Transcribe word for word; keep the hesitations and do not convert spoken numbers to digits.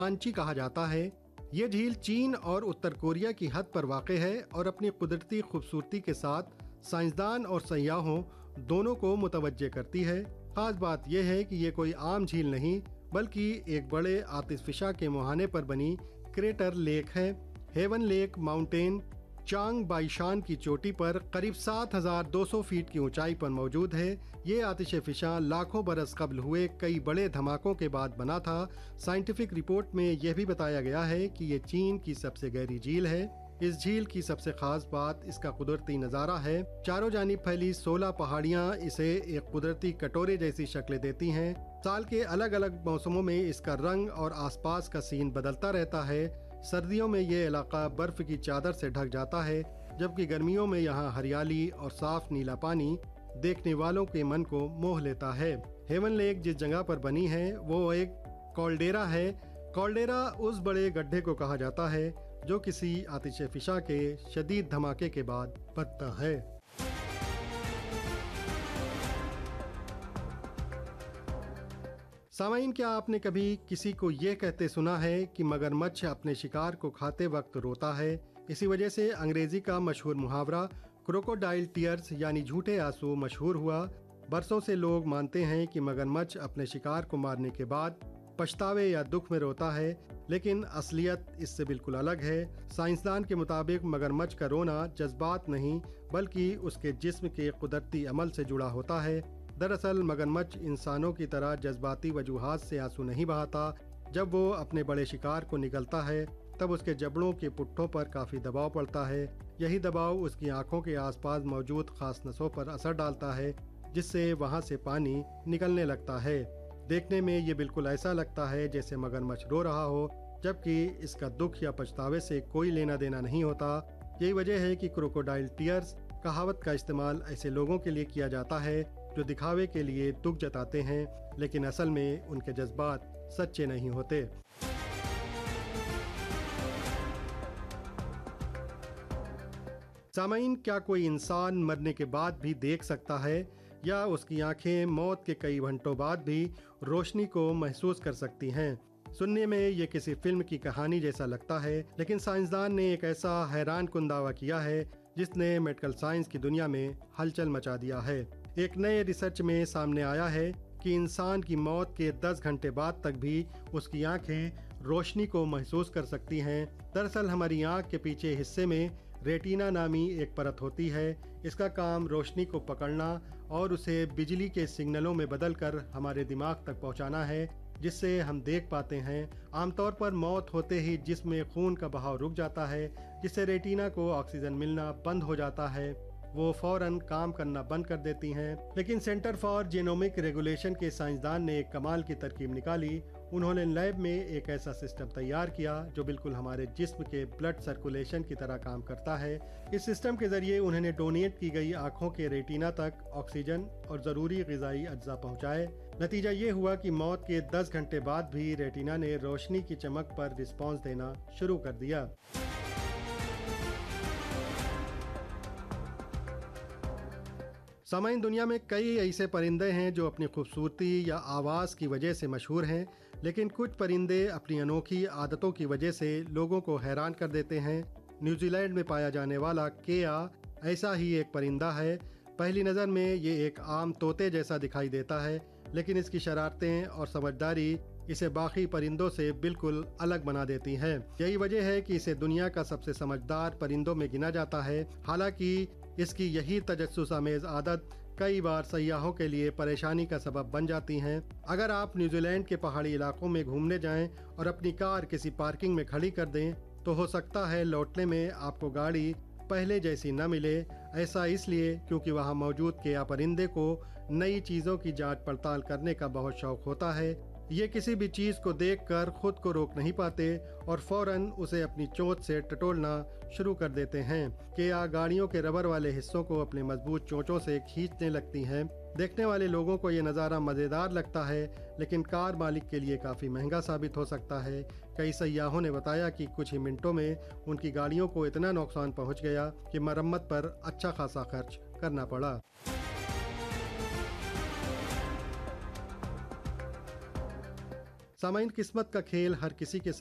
پانچی کہا جاتا ہے۔ یہ جھیل چین اور اتر کوریا کی حد پر واقع ہے اور اپنی قدرتی خوبصورتی کے ساتھ سائنسدان اور سیاحوں دونوں کو متوجہ کرتی ہے۔ خاص بات یہ ہے کہ یہ کوئی عام جھیل نہیں بلکہ ایک بڑے آتش فشاں کے مہانے پر بنی کریٹر لیک ہے۔ ہیون لیک ماؤنٹین چانگ بائیشان کی چوٹی پر قریب سات ہزار دو سو فیٹ کی اونچائی پر موجود ہے۔ یہ آتش فشاں لاکھوں برس قبل ہوئے کئی بڑے دھماکوں کے بعد بنا تھا۔ سائنٹیفک رپورٹ میں یہ بھی بتایا گیا ہے کہ یہ چین کی سب سے گہری جھیل ہے۔ اس جھیل کی سب سے خاص بات اس کا قدرتی نظارہ ہے۔ چاروں جانب پھیلی سولہ پہاڑیاں اسے ایک قدرتی کٹورے جیسی شکلیں دیتی ہیں۔ سال کے الگ الگ موسموں میں اس کا رنگ اور آس پاس کا سین بدلتا رہتا ہے۔ سردیوں میں یہ علاقہ برف کی چادر سے ڈھک جاتا ہے، جبکہ گرمیوں میں یہاں ہریالی اور صاف نیلا پانی دیکھنے والوں کے من کو موہ لیتا ہے۔ ہیون لیک جس جگہ پر بنی ہے وہ ایک کالڈیرا ہے۔ کالڈیرا اس بڑے گڈھے کو کہا جاتا ہے جو کسی آتش فشاں کے شدید دھماکے کے بعد بنتا ہے۔ سامعین، کیا آپ نے کبھی کسی کو یہ کہتے سنا ہے کہ مگرمچھ اپنے شکار کو کھاتے وقت روتا ہے؟ اسی وجہ سے انگریزی کا مشہور محاورہ کروکوڈائل ٹیئرز یعنی جھوٹے آنسو مشہور ہوا۔ برسوں سے لوگ مانتے ہیں کہ مگرمچھ اپنے شکار کو مارنے کے بعد پچھتاوے یا دکھ میں روتا ہے، لیکن اصلیت اس سے بالکل الگ ہے۔ سائنسدان کے مطابق مگرمچھ کا رونا جذبات نہیں بلکہ اس کے جسم کے قدرتی عمل سے جڑا ہوتا ہے۔ دراصل مگرمچھ انسانوں کی طرح جذباتی وجوہات سے آنسو نہیں بہاتا۔ جب وہ اپنے بڑے شکار کو نگلتا ہے تب اس کے جبڑوں کے پٹھوں پر کافی دباؤ پڑتا ہے۔ یہی دباؤ اس کی آنکھوں کے آس پاس موجود خاص نسوں پر اثر ڈالتا ہے، جس سے وہاں سے پانی نکلنے لگتا ہے۔ دیکھنے میں یہ بالکل ایسا لگتا ہے جیسے مگرمچھ رو رہا ہو، جبکہ اس کا دکھ یا پچھتاوے سے کوئی لینا دینا نہیں ہوتا۔ یہی وجہ ہے کہ کروکوڈائل ٹیئرز کہاوت کا استعمال ایسے لوگوں کے لیے کیا جاتا ہے جو دکھاوے کے لیے دکھ جتاتے ہیں، لیکن اصل میں ان کے جذبات سچے نہیں ہوتے۔ سامعین، کیا کوئی انسان مرنے کے بعد بھی دیکھ سکتا ہے یا اس کی آنکھیں موت کے کئی گھنٹوں بعد بھی روشنی کو محسوس کر سکتی ہیں؟ سننے میں یہ کسی فلم کی کہانی جیسا لگتا ہے، لیکن سائنسدان نے ایک ایسا حیران کن دعویٰ کیا ہے جس نے میڈیکل سائنس کی دنیا میں ہلچل مچا دیا ہے۔ ایک نئے ریسرچ میں سامنے آیا ہے کہ انسان کی موت کے دس گھنٹے بعد تک بھی اس کی آنکھیں روشنی کو محسوس کر سکتی ہیں۔ دراصل ہماری آنکھ کے پیچھے حصے میں ریٹینا نامی ایک پرت ہوتی ہے۔ اس کا کام روشنی کو پکڑنا اور اسے بجلی کے سگنلوں میں بدل کر ہمارے دماغ تک پہنچانا ہے، جس سے ہم دیکھ پاتے ہیں۔ عام طور پر موت ہوتے ہی جسم میں خون کا بہاؤ رک جاتا ہے، جس سے ریٹینا کو آکسیجن ملنا بند ہو جاتا ہے۔ وہ فوراً کام کرنا بند کر دیتی ہیں۔ لیکن سینٹر فار جینومک ریگولیشن کے سائنسدان نے ایک کمال کی ترکیب نکالی۔ انہوں نے لیب میں ایک ایسا سسٹم تیار کیا جو بالکل ہمارے جسم کے بلڈ سرکولیشن کی طرح کام کرتا ہے۔ اس سسٹم کے ذریعے انہوں نے ڈونیٹ کی گئی آنکھوں کے ریٹینا تک آکسیجن اور ضروری غذائی اجزاء پہنچائے۔ نتیجہ یہ ہوا کہ موت کے دس گھنٹے بعد بھی ریٹینا نے روشنی کی چمک پر رسپانس دینا شروع کر دیا۔ سامعین، دنیا میں کئی ایسے پرندے ہیں جو اپنی خوبصورتی یا آواز کی وجہ سے مشہور ہیں، لیکن کچھ پرندے اپنی انوکھی عادتوں کی وجہ سے لوگوں کو حیران کر دیتے ہیں۔ نیوزی لینڈ میں پایا جانے والا کیا ایسا ہی ایک پرندہ ہے۔ پہلی نظر میں یہ ایک عام طوطے جیسا دکھائی دیتا ہے، لیکن اس کی شرارتیں اور سمجھداری اسے باقی پرندوں سے بالکل الگ بنا دیتی ہیں۔ یہی وجہ ہے کہ اسے دنیا کا سب سے سمجھدار پرندوں میں گنا جاتا ہے۔ حالانکہ اس کی یہی تجسس آمیز عادت کئی بار سیاحوں کے لیے پریشانی کا سبب بن جاتی ہیں۔ اگر آپ نیوزی لینڈ کے پہاڑی علاقوں میں گھومنے جائیں اور اپنی کار کسی پارکنگ میں کھڑی کر دیں تو ہو سکتا ہے لوٹنے میں آپ کو گاڑی پہلے جیسی نہ ملے۔ ایسا اس لیے کیونکہ وہاں موجود کیا پرندے کو نئی چیزوں کی جانچ پڑتال کرنے کا بہت شوق ہوتا ہے۔ یہ کسی بھی چیز کو دیکھ کر خود کو روک نہیں پاتے اور فوراً اسے اپنی چونچ سے ٹٹولنا شروع کر دیتے ہیں۔ کیا گاڑیوں کے ربر والے حصوں کو اپنے مضبوط چونچوں سے کھینچنے لگتی ہیں۔ دیکھنے والے لوگوں کو یہ نظارہ مزیدار لگتا ہے، لیکن کار مالک کے لیے کافی مہنگا ثابت ہو سکتا ہے۔ کئی سیاحوں نے بتایا کہ کچھ ہی منٹوں میں ان کی گاڑیوں کو اتنا نقصان پہنچ گیا کہ مرمت پر اچھا خاصا خرچ کرنا پڑا۔ سامعین، قسمت کا کھیل ہر کسی کے